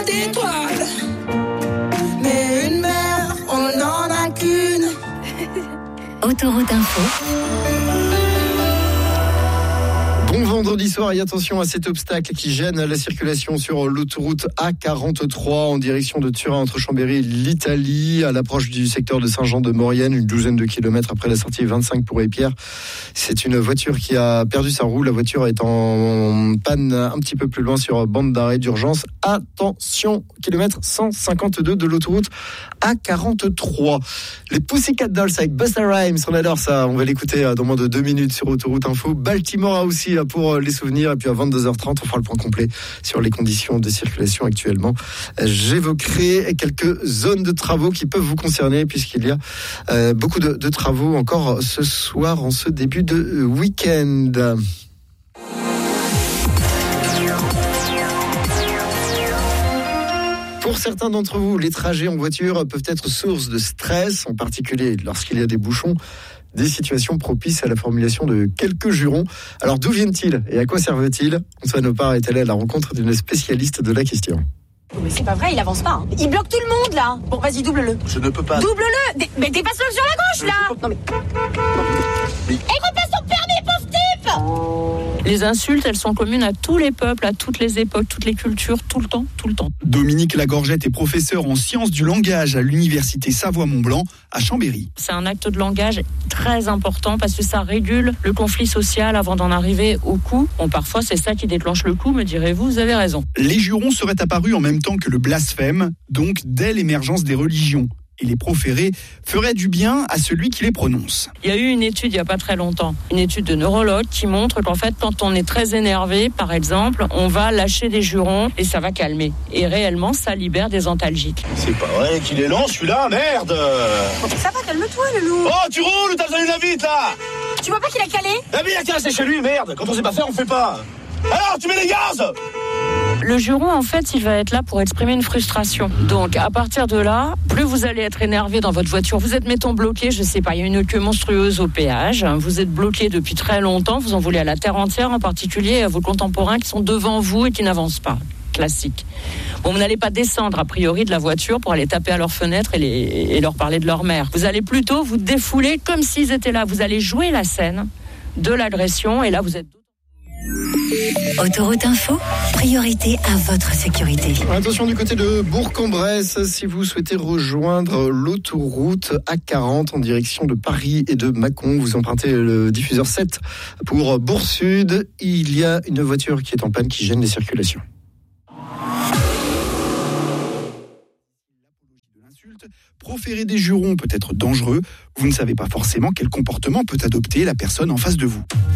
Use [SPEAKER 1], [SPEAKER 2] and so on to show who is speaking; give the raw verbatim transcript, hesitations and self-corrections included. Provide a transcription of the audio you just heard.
[SPEAKER 1] d'étoiles. Mais une mer, on n'en a qu'une.
[SPEAKER 2] Autoroute Info.
[SPEAKER 3] Bon vendredi soir et attention à cet obstacle qui gêne la circulation sur l'autoroute A quarante-trois en direction de Turin entre Chambéry et l'Italie à l'approche du secteur de Saint-Jean-de-Maurienne, une douzaine de kilomètres après la sortie vingt-cinq pour Épierre. C'est une voiture qui a perdu sa roue. La voiture est en panne un petit peu plus loin sur bande d'arrêt d'urgence. Attention, kilomètre cent cinquante-deux de l'autoroute A quarante-trois. Les Pussycat Dolls avec Busta Rhymes, on adore ça. On va l'écouter dans moins de deux minutes sur Autoroute Info. Baltimore a aussi pour les souvenirs, et puis à vingt-deux heures trente on fera le point complet sur les conditions de circulation actuellement. J'évoquerai quelques zones de travaux qui peuvent vous concerner puisqu'il y a euh, beaucoup de, de travaux encore ce soir en ce début de week-end. Pour certains d'entre vous, les trajets en voiture peuvent être source de stress, en particulier lorsqu'il y a des bouchons. Des situations propices à la formulation de quelques jurons. Alors d'où viennent-ils et à quoi servent-ils ? Antoine Opar est allé à la rencontre d'une spécialiste de la question.
[SPEAKER 4] Mais c'est pas vrai, il avance pas. Hein. Il bloque tout le monde là. Bon, vas-y, double-le.
[SPEAKER 5] Je ne peux pas.
[SPEAKER 4] Double-le. Dé- Mais dépasse-le sur la gauche là. Non mais.
[SPEAKER 5] Mais-
[SPEAKER 4] Et repasse ton permis, pauvre type.
[SPEAKER 6] Les insultes, elles sont communes à tous les peuples, à toutes les époques, toutes les cultures, tout le temps, tout le temps.
[SPEAKER 7] Dominique Lagorgette est professeur en sciences du langage à l'université Savoie-Mont-Blanc à Chambéry.
[SPEAKER 6] C'est un acte de langage très important parce que ça régule le conflit social avant d'en arriver au coup. Bon, parfois, c'est ça qui déclenche le coup, me direz-vous, vous avez raison.
[SPEAKER 7] Les jurons seraient apparus en même temps que le blasphème, donc dès l'émergence des religions. Et les proférer ferait du bien à celui qui les prononce.
[SPEAKER 6] Il y a eu une étude il n'y a pas très longtemps, une étude de neurologue qui montre qu'en fait, quand on est très énervé, par exemple, on va lâcher des jurons et ça va calmer. Et réellement, ça libère des antalgiques.
[SPEAKER 5] C'est pas vrai qu'il est lent celui-là, merde.
[SPEAKER 4] Ça va, calme-toi, le loup.
[SPEAKER 5] Oh, tu roules ou t'as besoin d'une invite là?
[SPEAKER 4] Tu vois pas qu'il a calé?
[SPEAKER 5] Ah mais il a qu'à rester chez lui, merde. Quand on sait pas faire, on fait pas. Alors, tu mets les gaz.
[SPEAKER 6] Le juron, en fait, il va être là pour exprimer une frustration. Donc, à partir de là, plus vous allez être énervé dans votre voiture. Vous êtes, mettons, bloqué, je sais pas, il y a une queue monstrueuse au péage. Vous êtes bloqué depuis très longtemps. Vous en voulez à la terre entière, en particulier à vos contemporains qui sont devant vous et qui n'avancent pas. Classique. Bon, vous n'allez pas descendre, a priori, de la voiture pour aller taper à leurs fenêtres et, les, et leur parler de leur mère. Vous allez plutôt vous défouler comme s'ils étaient là. Vous allez jouer la scène de l'agression et là, vous êtes...
[SPEAKER 2] Autoroute Info, priorité à votre sécurité.
[SPEAKER 3] Attention du côté de Bourg-en-Bresse, si vous souhaitez rejoindre l'autoroute A quarante en direction de Paris et de Mâcon, vous empruntez le diffuseur sept pour Bourg-Sud. Il y a une voiture qui est en panne qui gêne les circulations.
[SPEAKER 7] Proférer des jurons peut être dangereux. Vous ne savez pas forcément quel comportement peut adopter la personne en face de vous.